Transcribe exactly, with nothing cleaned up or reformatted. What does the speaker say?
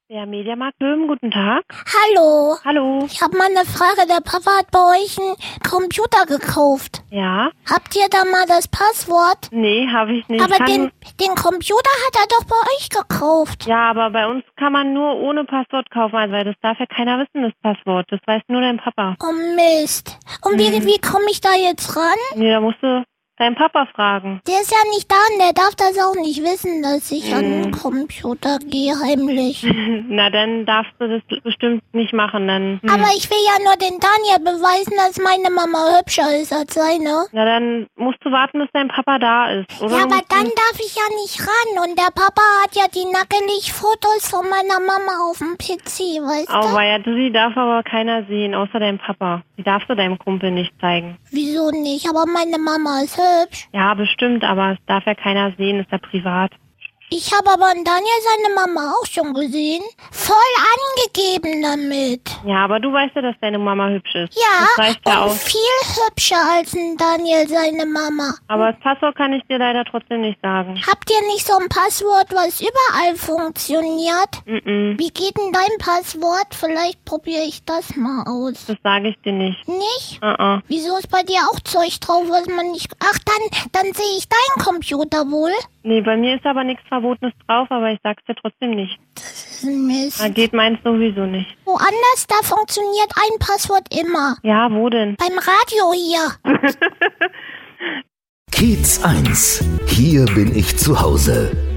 Der Mediamarkt Böhmen, guten Tag. Hallo. Hallo. Ich habe mal eine Frage. Der Papa hat bei euch einen Computer gekauft. Ja? Habt ihr da mal das Passwort? Nee, habe ich nicht. Aber Kann den, den Computer hat er doch bei euch gekauft. Ja, aber bei uns kann man nur ohne Passwort kaufen, also, weil das darf ja keiner wissen, das Passwort. Das weiß nur dein Papa. Oh Mist. Und wie, Mhm. wie komme ich da jetzt ran? Nee, da musst du deinen Papa fragen. Der ist ja nicht da und der darf das auch nicht wissen, dass ich an den Computer gehe heimlich. Na, dann darfst du das bestimmt nicht machen, dann. Hm. Aber ich will ja nur den Daniel beweisen, dass meine Mama hübscher ist als seine. Na, dann musst du warten, bis dein Papa da ist, oder? Ja, Du aber musst dann ihn- darf ich ja nicht ran. Und der Papa hat ja die nackelig Fotos von meiner Mama auf dem P C, weißt du? Auweia, ja, die darf aber keiner sehen, außer deinem Papa. Die darfst du deinem Kumpel nicht zeigen. Wieso nicht? Aber meine Mama ist hübsch. Ja, bestimmt, aber es darf ja keiner sehen, ist ja privat. Ich habe aber an Daniel seine Mama auch schon gesehen. Voll angegeben damit. Ja, aber du weißt ja, dass deine Mama hübsch ist. Ja, Das reicht ja und aus. viel hübscher als ein Daniel seine Mama. Aber das Passwort kann ich dir leider trotzdem nicht sagen. Habt ihr nicht so ein Passwort, was überall funktioniert? Mm-mm, Wie geht denn dein Passwort? Vielleicht probiere ich das mal aus. das sage ich dir nicht. Nicht? Uh-uh. Wieso ist bei dir auch Zeug drauf, was man nicht... Ach, dann, dann sehe ich deinen Computer wohl. Nee, bei mir ist aber nichts Verbotenes drauf, aber ich sag's dir trotzdem nicht. Das ist ein Mist. Da geht meins sowieso nicht. Woanders, da funktioniert ein Passwort immer. Ja, wo denn? Beim Radio hier. Kiez eins. Hier bin ich zu Hause.